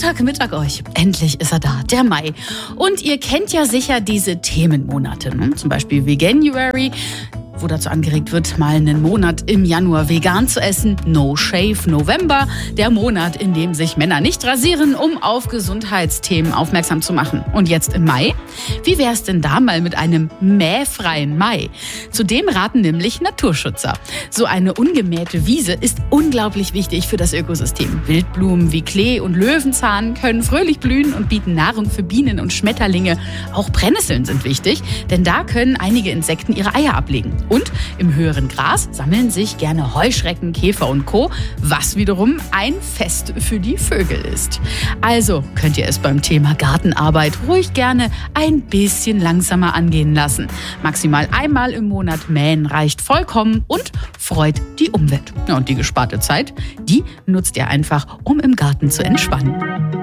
Montagmittag euch. Endlich ist er da, der Mai. Und ihr kennt ja sicher diese Themenmonate, ne? Zum Beispiel Veganuary, wo dazu angeregt wird, mal einen Monat im Januar vegan zu essen. No Shave November, der Monat, in dem sich Männer nicht rasieren, um auf Gesundheitsthemen aufmerksam zu machen. Und jetzt im Mai? Wie wär's denn da mal mit einem mähfreien Mai? Zudem raten nämlich Naturschützer. So eine ungemähte Wiese ist unglaublich wichtig für das Ökosystem. Wildblumen wie Klee und Löwenzahn können fröhlich blühen und bieten Nahrung für Bienen und Schmetterlinge. Auch Brennnesseln sind wichtig, denn da können einige Insekten ihre Eier ablegen. Und im höheren Gras sammeln sich gerne Heuschrecken, Käfer und Co., was wiederum ein Fest für die Vögel ist. Also könnt ihr es beim Thema Gartenarbeit ruhig gerne ein bisschen langsamer angehen lassen. Maximal einmal im Monat mähen reicht vollkommen und freut die Umwelt. Ja, und die gesparte Zeit, die nutzt ihr einfach, um im Garten zu entspannen.